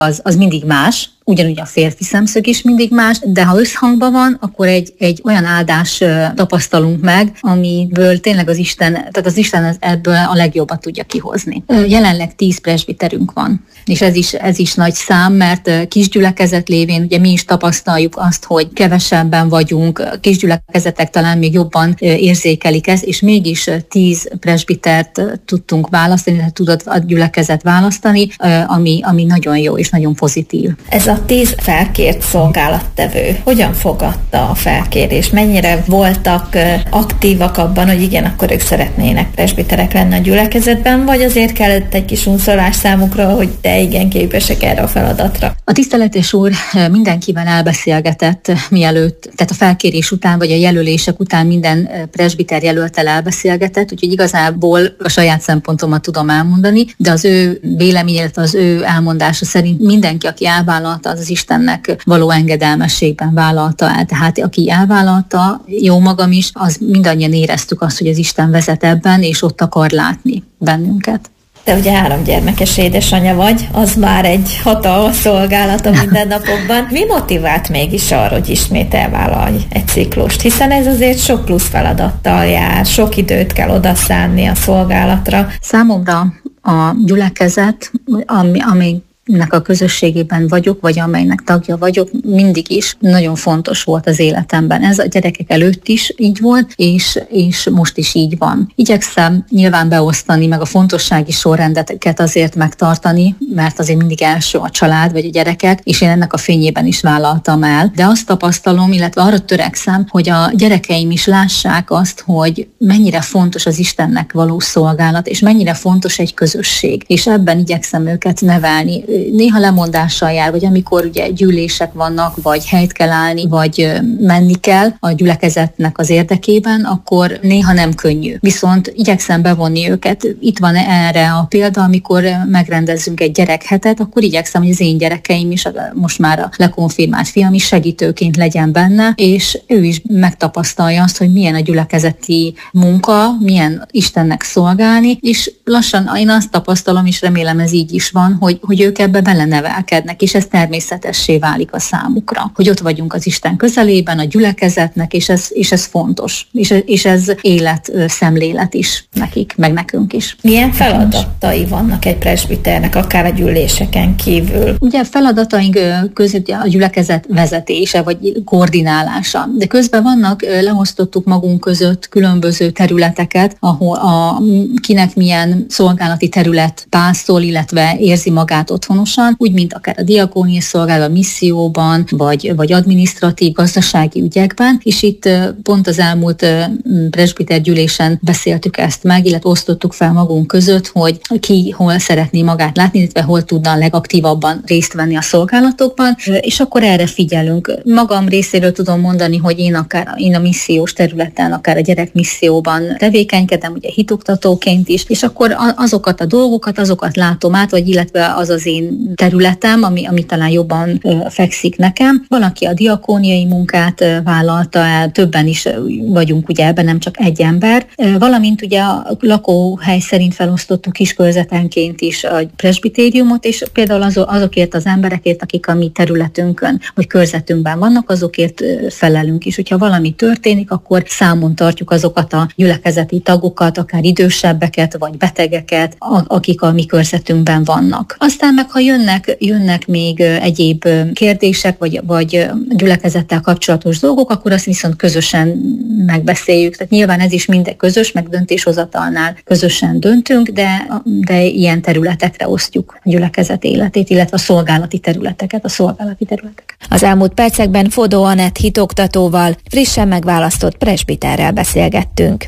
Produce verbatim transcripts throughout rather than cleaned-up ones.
az, az mindig más, ugyanúgy a férfi szemszög is mindig más, de ha összhangban van, akkor egy, egy olyan áldás tapasztalunk meg, amiből tényleg az Isten, tehát az Isten ebből a legjobbat tudja kihozni. Jelenleg tíz presbiterünk van, és ez is, ez is nagy szám, mert kisgyülekezet lévén ugye mi is tapasztaljuk azt, hogy kevesebben vagyunk, kisgyülekezetek talán még jobban érzékelik ezt, és mégis tíz presbitert tudtunk választani, tehát tudott a gyülekezet választani, ami, ami nagyon jó és nagyon pozitív. Ez a tíz felkért szolgálattevő hogyan fogadta a felkérést? Mennyire voltak aktívak abban, hogy igen, akkor ők szeretnének presbiterek lenni a gyülekezetben, vagy azért kellett egy kis unszolás számukra, hogy de igen, képesek erre a feladatra? A tiszteletes úr mindenkivel elbeszélgetett mielőtt, tehát a felkérés után, vagy a jelölések után minden presbiter jelölttel elbeszélgetett, úgyhogy igazából a saját szempontomat tudom elmondani, de az ő véleményét, az ő elmondása szerint mindenki, aki elvállalta, az az Istennek való engedelmességben vállalta el. Tehát aki elvállalta, jó magam is, az mindannyian éreztük azt, hogy az Isten vezet ebben, és ott akar látni bennünket. Te ugye három gyermekes édesanyja vagy, az már egy hatalmas szolgálat a mindennapokban. Mi motivált mégis arra, hogy ismét elvállalj egy ciklust? Hiszen ez azért sok plusz feladattal jár, sok időt kell odaszánni a szolgálatra. Számomra a gyülekezet, ami, ami nek a közösségében vagyok, vagy amelynek tagja vagyok, mindig is nagyon fontos volt az életemben. Ez a gyerekek előtt is így volt, és, és most is így van. Igyekszem nyilván beosztani, meg a fontossági sorrendeket azért megtartani, mert azért mindig első a család, vagy a gyerekek, és én ennek a fényében is vállaltam el. De azt tapasztalom, illetve arra törekszem, hogy a gyerekeim is lássák azt, hogy mennyire fontos az Istennek való szolgálat, és mennyire fontos egy közösség. És ebben igyekszem őket nevelni. Néha lemondással jár, vagy amikor ugye gyűlések vannak, vagy helyt kell állni, vagy menni kell a gyülekezetnek az érdekében, akkor néha nem könnyű. Viszont igyekszem bevonni őket. Itt van erre a példa, amikor megrendezzünk egy gyerekhetet, akkor igyekszem, hogy az én gyerekeim is, most már a lekonfirmált fiam is segítőként legyen benne, és ő is megtapasztalja azt, hogy milyen a gyülekezeti munka, milyen Istennek szolgálni, és lassan én azt tapasztalom, és remélem ez így is van, hogy, hogy ők ebbe belenevelkednek, és ez természetessé válik a számukra. Hogy ott vagyunk az Isten közelében, a gyülekezetnek, és ez, és ez fontos. És, és ez élet, szemlélet is nekik, meg nekünk is. Milyen feladatai vannak egy presbiternek, akár a gyűléseken kívül? Ugye feladataink között a gyülekezet vezetése, vagy koordinálása. De közben vannak, leosztottuk magunk között különböző területeket, ahol a, kinek milyen szolgálati terület pászol, illetve érzi magát otthonosan, úgy, mint akár a diakóniai szolgálat, a misszióban, vagy, vagy adminisztratív, gazdasági ügyekben, és itt pont az elmúlt presbitergyűlésen beszéltük ezt meg, illetve osztottuk fel magunk között, hogy ki hol szeretné magát látni, illetve hol tudna legaktívabban részt venni a szolgálatokban, és akkor erre figyelünk. Magam részéről tudom mondani, hogy én akár én a missziós területen, akár a gyerekmisszióban tevékenykedem, ugye hitoktatóként is, és akkor azokat a dolgokat, azokat látom át, vagy illetve az az én területem, ami, ami talán jobban ö, fekszik nekem. Valaki a diakóniai munkát ö, vállalta el, többen is ö, vagyunk ugye ebben, nem csak egy ember. Ö, valamint ugye a lakóhely szerint felosztottuk kiskörzetenként is a presbitériumot, és például az, azokért az emberekért, akik a mi területünkön, vagy körzetünkben vannak, azokért ö, felelünk is. Hogyha valami történik, akkor számon tartjuk azokat a gyülekezeti tagokat, akár idősebbeket, vagy betegeket, a, akik a mi körzetünkben vannak. Aztán meg, ha jönnek, jönnek még egyéb kérdések, vagy, vagy gyülekezettel kapcsolatos dolgok, akkor azt viszont közösen megbeszéljük. Tehát nyilván ez is minden közös, meg döntéshozatalnál közösen döntünk, de, de ilyen területekre osztjuk a gyülekezet életét, illetve a szolgálati területeket, a szolgálati területeket. Az elmúlt percekben Fodó Anett hitoktatóval, frissen megválasztott presbiterrel beszélgettünk.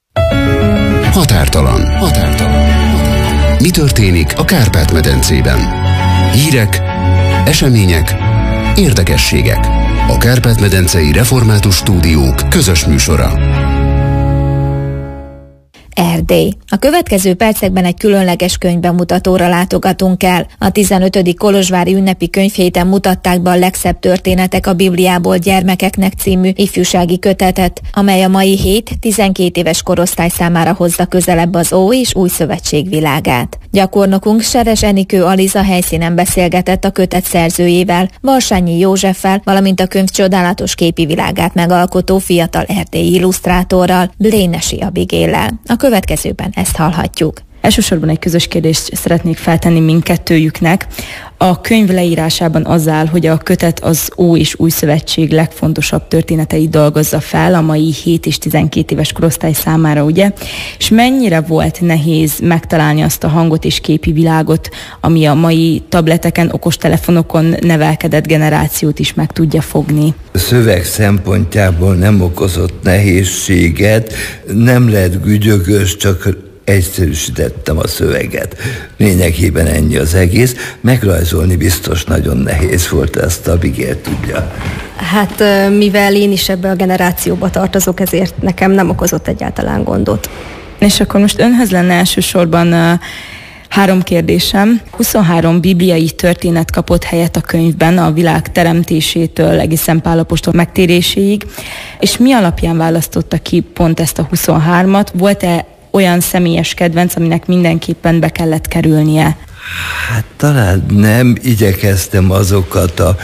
Határtalan. Határtalan. Mi történik a Kárpát-medencében? Hírek, események, érdekességek. A Kárpát-medencei Református Stúdiók közös műsora. Erdély. A következő percekben egy különleges könyvbemutatóra látogatunk el. A tizenötödik kolozsvári ünnepi könyvhéten mutatták be a legszebb történetek a Bibliából gyermekeknek című ifjúsági kötetet, amely a mai hét tizenkét éves korosztály számára hozza közelebb az Ó és Új Szövetség világát. Gyakornokunk Seres Enikő Aliza helyszínen beszélgetett a kötet szerzőjével, Varsányi Józseffel, valamint a könyv csodálatos képi világát megalkotó fiatal erdélyi illusztrátorral, Blénesi Abigéllel. A következőben ezt hallhatjuk. Elsősorban egy közös kérdést szeretnék feltenni mindkettőjüknek. A könyv leírásában az áll, hogy a kötet az Ó és Új Szövetség legfontosabb történeteit dolgozza fel a mai hét és tizenkét éves korosztály számára, ugye? És mennyire volt nehéz megtalálni azt a hangot és képi világot, ami a mai tableteken, okostelefonokon nevelkedett generációt is meg tudja fogni? A szöveg szempontjából nem okozott nehézséget, nem lett gügyögös, csak egyszerűsítettem a szöveget. Lényegében ennyi az egész. Megrajzolni biztos nagyon nehéz volt, ezt Abigail tudja. Hát mivel én is ebbe a generációba tartozok, ezért nekem nem okozott egyáltalán gondot. És akkor most önhöz lenne elsősorban uh, három kérdésem. huszonhárom bibliai történet kapott helyet a könyvben a világ teremtésétől egészen Pál apostol megtéréséig, és mi alapján választotta ki pont ezt a huszonhármat? Volt-e olyan személyes kedvenc, aminek mindenképpen be kellett kerülnie? Hát talán nem, igyekeztem azokat a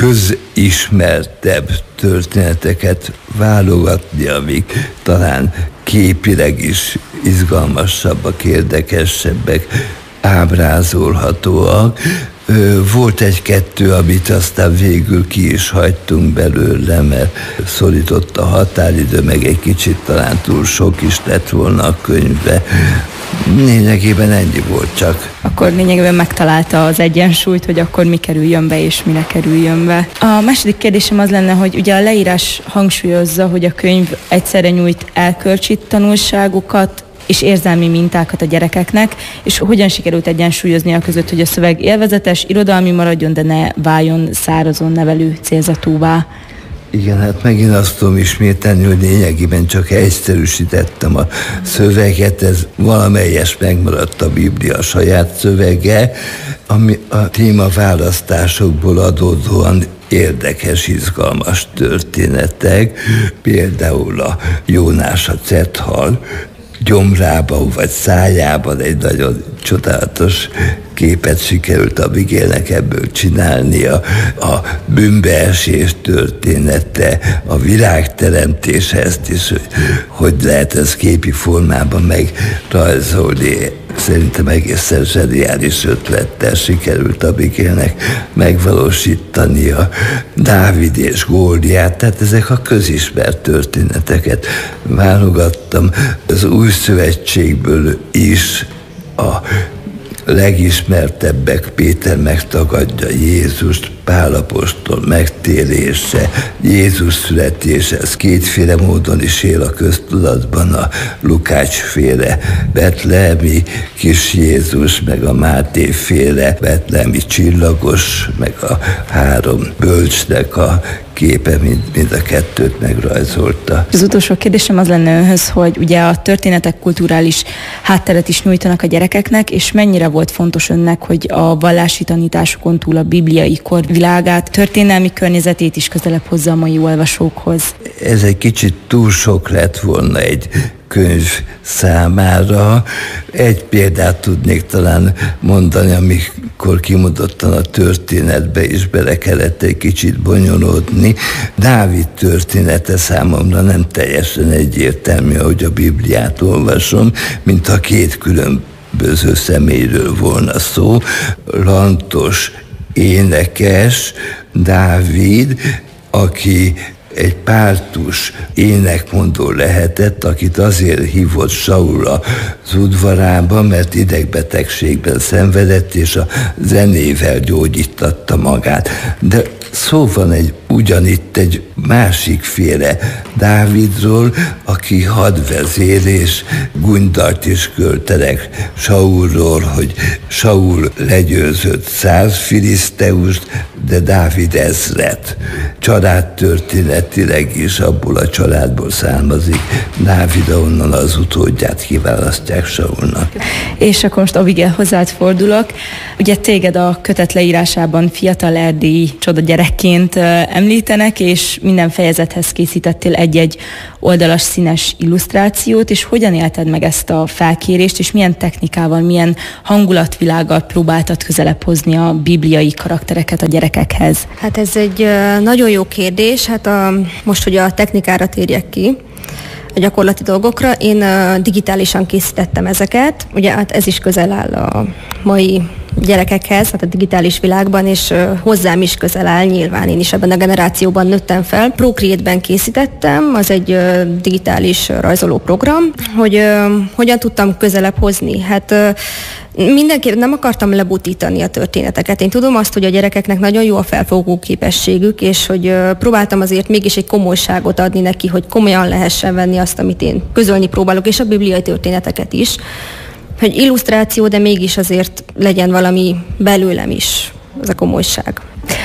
közismertebb történeteket válogatni, amik talán képileg is izgalmasabbak, érdekesebbek, ábrázolhatóak. Volt egy-kettő, amit aztán végül ki is hagytunk belőle, mert szorított a határidő, meg egy kicsit talán túl sok is lett volna a könyvbe. Lényegében ennyi volt csak. Akkor lényegében megtalálta az egyensúlyt, hogy akkor mi kerüljön be és mire kerüljön be. A második kérdésem az lenne, hogy ugye a leírás hangsúlyozza, hogy a könyv egyszerre nyújt elkölcsi tanulságokat és érzelmi mintákat a gyerekeknek, és hogyan sikerült egyensúlyozni a között, hogy a szöveg élvezetes, irodalmi maradjon, de ne váljon szárazon nevelő célzatúvá. Igen, hát megint azt tudom ismételni, hogy lényegében csak egyszerűsítettem a szöveget, ez valamelyes megmaradt a Biblia saját szövege, ami a témaválasztásokból adódóan érdekes, izgalmas történetek, például a Jónás a cethal gyomrában vagy szájában egy nagyon csodálatos képet sikerült Abigailnek ebből csinálnia, a bűnbeesés története, a világteremtése, ezt is, hogy, hogy lehet ez képi formában megrajzolni. Szerintem egészen zseniális ötlettel sikerült Abigailnek megvalósítania. Dávid és Góliát, tehát ezek a közismert történeteket válogattam. Az Új Szövetségből is a legismertebbek: Péter megtagadja Jézust, Pál apostol megtérése, Jézus születése, ez kétféle módon is él a köztudatban, a Lukács-féle betlehemi kis Jézus, meg a Máté-féle betlehemi csillagos, meg a három bölcsnek a képe, mind, mind a kettőt megrajzolta. Az utolsó kérdésem az lenne önhöz, hogy ugye a történetek kulturális hátteret is nyújtanak a gyerekeknek, és mennyire volt fontos önnek, hogy a vallási tanításokon túl a bibliai kor világát, történelmi környezetét is közelebb hozza a mai olvasókhoz? Ez egy kicsit túl sok lett volna egy könyv számára. Egy példát tudnék talán mondani, amikor kimondottan a történetbe is bele kellett egy kicsit bonyolódni. Dávid története számomra nem teljesen egyértelmű, ahogy a Bibliát olvasom, mint a két különböző személyről volna szó. Lantos énekes Dávid, aki egy pártus énekmondó lehetett, akit azért hívott Saul az udvarába, mert idegbetegségben szenvedett, és a zenével gyógyítatta magát. De szó van egy, ugyanitt egy másikféle Dávidról, aki hadvezér és gúnydart is költenek Saulról, hogy Saul legyőzött száz filiszteust, de Dávid ezret. Családtörténet eredetileg is abból a családból származik. Dávid onnan az utódját kiválasztják Saulnak. És akkor most Abigail, hozzád fordulok. Ugye téged a kötet leírásában fiatal erdélyi csoda gyerekként említenek, és minden fejezethez készítettél egy-egy oldalas színes illusztrációt, és hogyan élted meg ezt a felkérést, és milyen technikával, milyen hangulatvilággal próbáltad közelebb hozni a bibliai karaktereket a gyerekekhez? Hát ez egy nagyon jó kérdés. Hát a, most, hogy a technikára térjek ki, a gyakorlati dolgokra, én digitálisan készítettem ezeket. Ugye hát ez is közel áll a mai gyerekekhez, hát a digitális világban, és hozzám is közel áll, nyilván én is ebben a generációban nőttem fel. Procreate-ben készítettem, az egy digitális rajzoló program, hogy hogyan tudtam közelebb hozni. Hát mindenképp nem akartam lebutítani a történeteket. Én tudom azt, hogy a gyerekeknek nagyon jó a felfogó képességük, és hogy próbáltam azért mégis egy komolyságot adni neki, hogy komolyan lehessen venni azt, amit én közölni próbálok, és a bibliai történeteket is. Hogy illusztráció, de mégis azért legyen valami belőlem is, az a komolyság.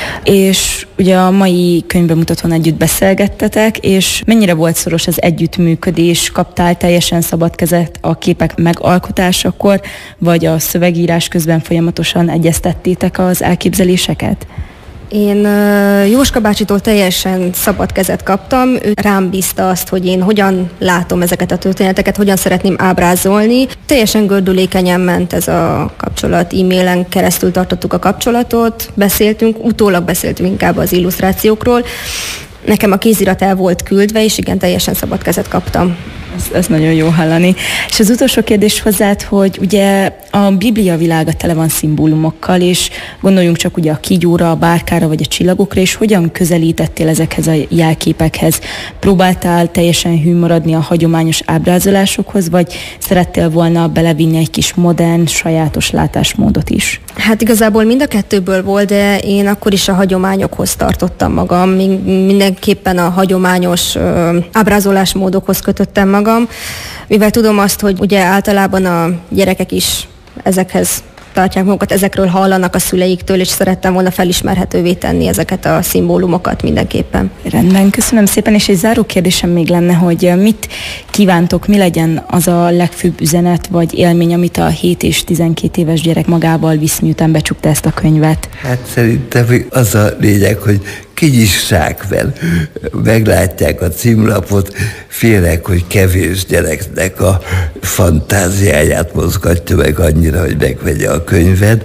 És ugye a mai könyvbemutatón együtt beszélgettetek, és mennyire volt szoros az együttműködés? Kaptál teljesen szabad kezet a képek megalkotásakor, vagy a szövegírás közben folyamatosan egyeztettétek az elképzeléseket? Én Jóska bácsitól teljesen szabad kezet kaptam, ő rám bízta azt, hogy én hogyan látom ezeket a történeteket, hogyan szeretném ábrázolni. Teljesen gördülékenyen ment ez a kapcsolat, e-mailen keresztül tartottuk a kapcsolatot, beszéltünk, utólag beszéltünk inkább az illusztrációkról. Nekem a kézirat el volt küldve, és igen, teljesen szabad kezet kaptam. Ez, ez nagyon jó hallani. És az utolsó kérdés hozzád, hogy ugye a Biblia világa tele van szimbólumokkal, és gondoljunk csak ugye a kígyóra, a bárkára vagy a csillagokra, és hogyan közelítettél ezekhez a jelképekhez? Próbáltál teljesen hű maradni a hagyományos ábrázolásokhoz, vagy szerettél volna belevinni egy kis modern, sajátos látásmódot is? Hát igazából mind a kettőből volt, de én akkor is a hagyományokhoz tartottam magam, mindenképpen a hagyományos ö, ábrázolásmódokhoz kötöttem magam, mivel tudom azt, hogy ugye általában a gyerekek is ezekhez tartják magukat, ezekről hallanak a szüleiktől, és szerettem volna felismerhetővé tenni ezeket a szimbólumokat mindenképpen. Rendben, köszönöm szépen, és egy záró kérdésem még lenne, hogy mit kívántok, mi legyen az a legfőbb üzenet, vagy élmény, amit a hét és tizenkét éves gyerek magával visz, miután becsukta ezt a könyvet? Hát szerintem az a lényeg, hogy kinyissák fel, meglátják a címlapot, félek, hogy kevés gyereknek a fantáziáját mozgatja meg annyira, hogy megvegye a könyvet.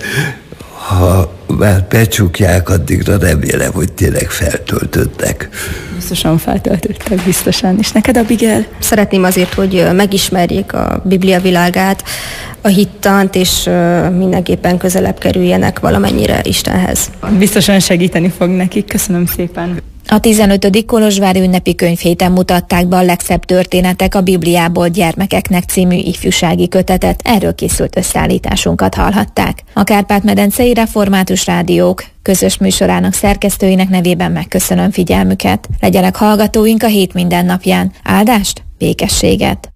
Ha már becsukják, addigra remélem, hogy tényleg feltöltöttek. Biztosan feltöltöttek, biztosan. És neked, Abigail? Szeretném azért, hogy megismerjék a Biblia világát, a hittant, és mindenképpen közelebb kerüljenek valamennyire Istenhez. Biztosan segíteni fog nekik. Köszönöm szépen. A tizenötödik Kolozsvári ünnepi könyvhéten mutatták be a legszebb történetek a Bibliából gyermekeknek című ifjúsági kötetet, erről készült összeállításunkat hallhatták. A Kárpát-medencei Református Rádiók közös műsorának szerkesztőinek nevében megköszönöm figyelmüket. Legyenek hallgatóink a hét mindennapján. Áldást, békességet!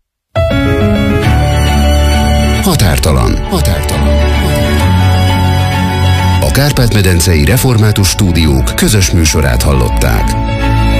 Határtalan. Határtalan. A Kárpát-medencei Református Stúdiók közös műsorát hallották.